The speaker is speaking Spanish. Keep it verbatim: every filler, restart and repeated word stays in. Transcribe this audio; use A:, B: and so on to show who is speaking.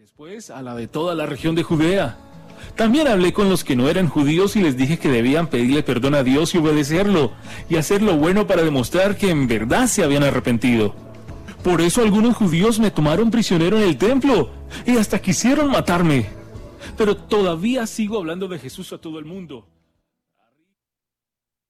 A: después a la de toda la región de Judea. También hablé con los que no eran judíos y les dije que debían pedirle perdón a Dios y obedecerlo, y hacer lo bueno para demostrar que en verdad se habían arrepentido. Por eso algunos judíos me tomaron prisionero en el templo, y hasta quisieron matarme. Pero todavía sigo hablando de Jesús a todo el mundo.